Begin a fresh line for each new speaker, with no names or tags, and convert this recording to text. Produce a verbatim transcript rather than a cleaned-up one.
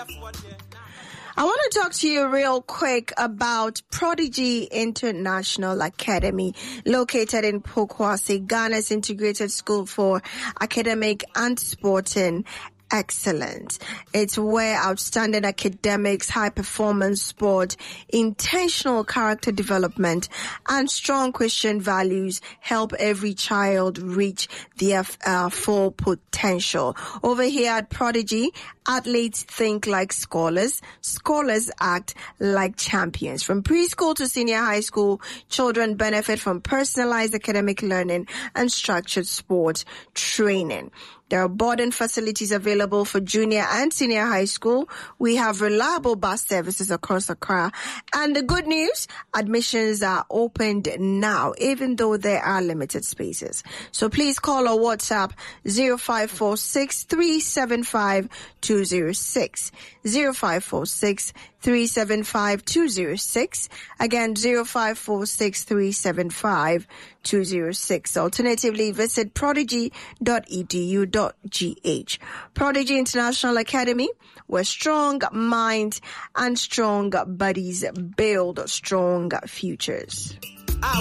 I want to talk to you real quick about Prodigy International Academy, located in Pokwase, Ghana's integrated school for academic and sporting excellence. It's where outstanding academics, high performance sport, intentional character development, and strong Christian values help every child reach their uh, full potential. Over here at Prodigy, athletes think like scholars, scholars act like champions. From preschool to senior high school, children benefit from personalized academic learning and structured sport training. There are boarding facilities available for junior and senior high school. We have reliable bus services across Accra. And the good news, admissions are opened now, even though there are limited spaces. So please call or WhatsApp zero five four six, three seven five, two zero six, zero five four six, three seven five, two zero six. Again, zero five four six, three seven five, two zero six. Alternatively, visit prodigy dot e d u dot g h. Prodigy International Academy, where strong minds and strong bodies build strong futures.